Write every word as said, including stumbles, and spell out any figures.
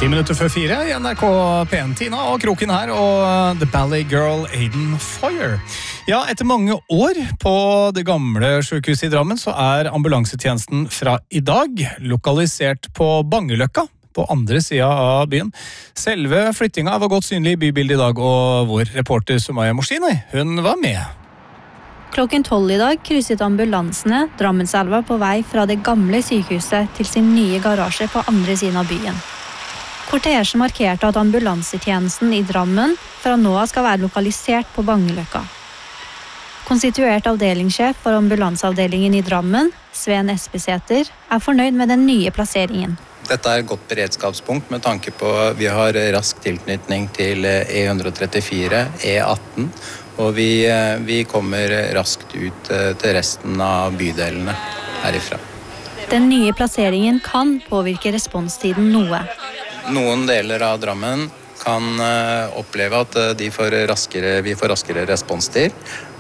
Ti minutter før fire i N R K P en. Tina og Kroken her, og The Ballet Girl Aiden Foyer. Ja, etter mange år på det gamle sykehuset i Drammen, så er ambulansetjenesten fra i dag lokalisert på Bangeløkka, på andre siden av byen. Selve flyttinga var godt synlig i bybildet i dag, og vår reporter Sumaya Moshini, hun var med. Klokken tolv i dag krysset ambulansene Drammenselva på vei fra det gamle sykehuset til sin nye garasje på andre siden av byen. Kortesjen markerte at ambulansetjenesten i Drammen fra nå av skal være lokalisert på Bangeløkka. Konstituert avdelingssjef for ambulanseavdelingen i Drammen, Sven Espesæter, er fornøyd med den nye plasseringen. Dette er et godt beredskapspunkt med tanke på vi har rask tilknytning til E ett trettifire, E atten, og vi, vi kommer raskt ut til resten av bydelene herifra. Den nye plasseringen kan påvirke responstiden noe. Noen deler av Drammen kan oppleve at de får raskere, vi får raskere responstid,